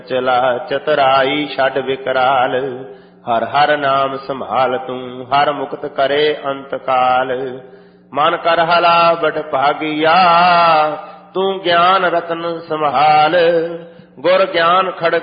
ਚਲਾ ਚਤੁਰਾਈ ਛੱਡ ਵਿਕਰਾਲ। ਹਰ ਹਰ ਨਾਮ ਸੰਭਾਲ ਤੂੰ, ਹਰ ਮੁਕਤ ਕਰੇ ਅੰਤ ਕਾਲ। ਮਨ ਕਰ ਹਲਾ ਬੜ ਭਾਗੀਆ, ਤੂੰ ਗਿਆਨ ਰਤਨ ਸੰਭਾਲ। ਗੁਰ ਗਿਆਨ ਖੜਗ